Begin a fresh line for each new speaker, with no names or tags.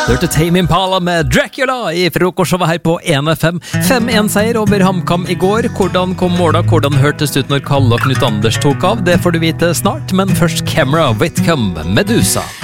Hørte Tame Impala med Dracula i frokostshowet her på 1FM. 5-1-seier over HamKam i går. Hvordan kom måla, hvordan hørtes det ut når Kalle og Knut Anders tok av? Det får du vite snart, men først Camera Whitcomb, Medusa.